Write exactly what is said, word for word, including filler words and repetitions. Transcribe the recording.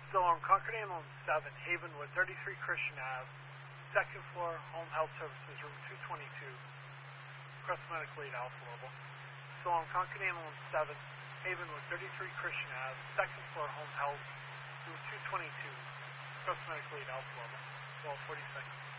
Still on Concord Ambulance seven, Havenwood, thirty-three Christian Ave, second floor, Home Health Services, room two twenty-two, Crest Medical Aid Alpha Level. Still on Concord Ambulance seven, Havenwood, thirty-three Christian Ave, second floor, Home Health, room two twenty-two, Crest Medical Aid Alpha Level, twelve forty-six.